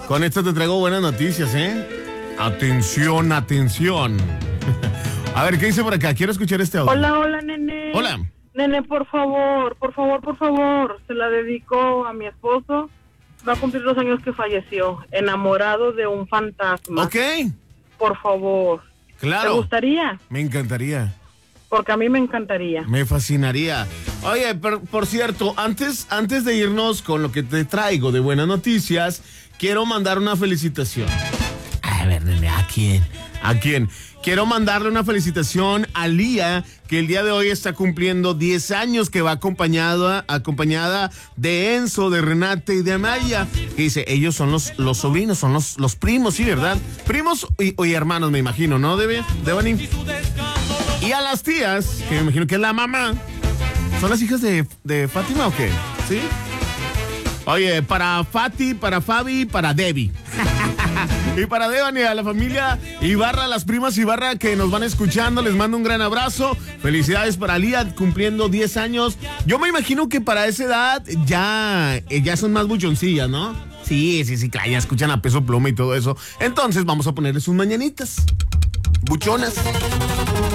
Con esto te traigo buenas noticias, ¿eh? Atención, atención. A ver, ¿qué dice por acá? Quiero escuchar este audio. Hola, nene. Hola. Nene, por favor. Se la dedico a mi esposo. Va a cumplir los años que falleció. Enamorado de un fantasma. Ok. Por favor. Claro. ¿Te gustaría? Me encantaría. Porque a mí me encantaría. Me fascinaría. Oye, por cierto, antes de irnos con lo que te traigo de buenas noticias, quiero mandar una felicitación. A ver, nene, ¿a quién? ¿A quién? Quiero mandarle una felicitación a Lía, que el día de hoy está cumpliendo 10 años, que va acompañada de Enzo, de Renate y de Amaya. Que dice, ellos son los sobrinos, son los primos, sí, ¿verdad? Primos y hermanos, me imagino, ¿no, Devani? Y a las tías, que me imagino que es la mamá, ¿son las hijas de Fátima o qué? ¿Sí? Oye, para Fati, para Fabi, para Debbie. Y para Devani, a la familia Ibarra, las primas Ibarra que nos van escuchando, les mando un gran abrazo. Felicidades para Lía, cumpliendo 10 años. Yo me imagino que para esa edad ya son más buchoncillas, ¿no? Sí, claro, ya escuchan a Peso Pluma y todo eso. Entonces vamos a ponerle sus mañanitas. Buchonas.